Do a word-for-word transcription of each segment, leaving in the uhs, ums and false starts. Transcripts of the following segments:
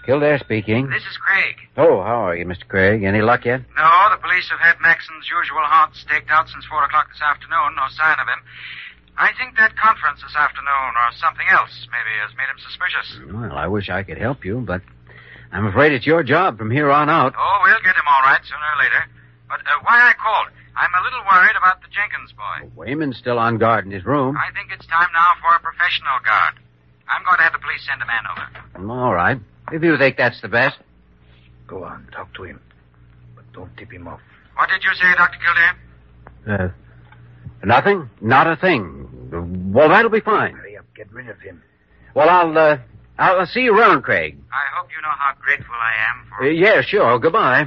Kildare speaking. This is Craig. Oh, how are you, Mister Craig? Any luck yet? No, the police have had Maxon's usual haunt staked out since four o'clock this afternoon. No sign of him. I think that conference this afternoon or something else maybe has made him suspicious. Well, I wish I could help you, but I'm afraid it's your job from here on out. Oh, we'll get him all right sooner or later. But uh, why I called? I'm a little worried about the Jenkins boy. Well, Wayman's still on guard in his room. I think it's time now for a professional guard. I'm going to have the police send a man over. All right. If you think that's the best. Go on, talk to him. But don't tip him off. What did you say, Doctor Kildare? Uh, nothing? Not a thing. Well, that'll be fine. Hurry up, get rid of him. Well, I'll, uh, I'll see you around, Craig. I hope you know how grateful I am for... Uh, yeah, sure. Goodbye.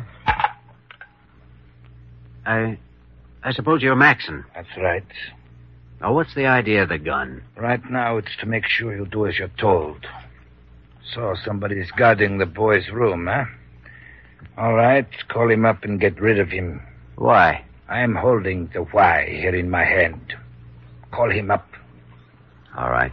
I, I suppose you're Maxon. That's right. Now, what's the idea of the gun? Right now, it's to make sure you do as you're told. So somebody's guarding the boy's room, huh? All right, call him up and get rid of him. Why? I'm holding the why here in my hand. Call him up. All right.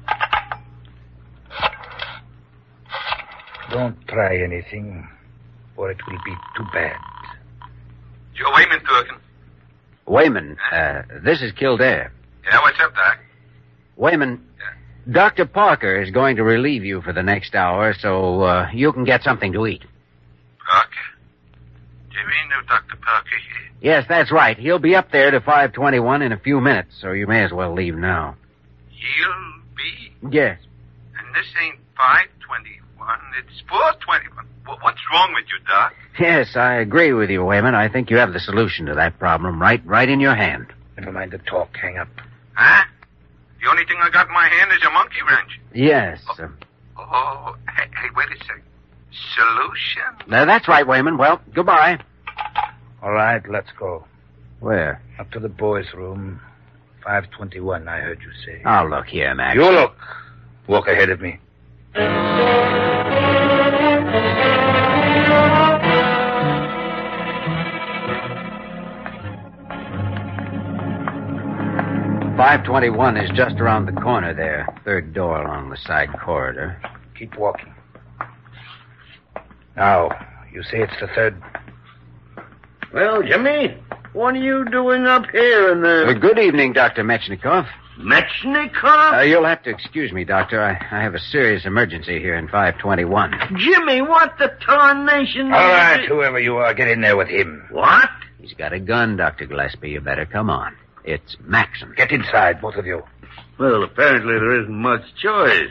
Don't try anything, or it will be too bad. Joe Wayman talking. Wayman, uh, this is Kildare. Yeah, what's up, Doc? Wayman, Yeah. Doctor Parker is going to relieve you for the next hour, so uh, you can get something to eat. Parker? Do you mean no Doctor Parker here? Yes, that's right. He'll be up there to five twenty-one in a few minutes, so you may as well leave now. He'll be? Yes. And this ain't five twenty-one, it's four twenty-one. What's wrong with you, Doc? Yes, I agree with you, Wayman. I think you have the solution to that problem right, right in your hand. Never mind the talk. Hang up. Huh? The only thing I got in my hand is a monkey wrench. Yes. Uh, Oh, hey, hey wait a second. Solution? uh, that's right, Wayman. Well, goodbye. All right, let's go. Where? Up to the boys' room. five twenty-one, I heard you say. Oh, look here, Max. You look. Walk ahead of me. five twenty-one is just around the corner there. Third door along the side corridor. Keep walking. Now, you say it's the third. Well, Jimmy, what are you doing up here in the... Uh, good evening, Doctor Metchnikoff. Metchnikoff? Uh, you'll have to excuse me, Doctor. I, I have a serious emergency here in five twenty-one. Jimmy, what the tarnation... All right, whoever you are, get in there with him. What? He's got a gun, Doctor Gillespie. You better come on. It's Maxon. Get inside, both of you. Well, apparently there isn't much choice.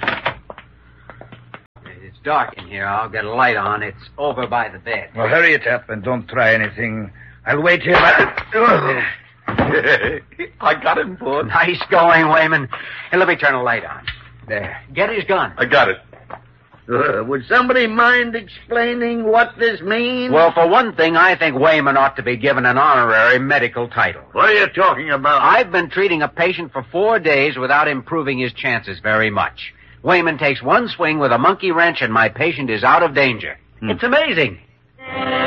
It's dark in here. I'll get a light on. It's over by the bed. Well, hurry it up and don't try anything. I'll wait here. I got him, boy. Nice going, Wayman. Hey, let me turn a light on. There. Get his gun. I got it. Uh, would somebody mind explaining what this means? Well, for one thing, I think Wayman ought to be given an honorary medical title. What are you talking about? I've been treating a patient for four days without improving his chances very much. Wayman takes one swing with a monkey wrench and my patient is out of danger. Hmm. It's amazing.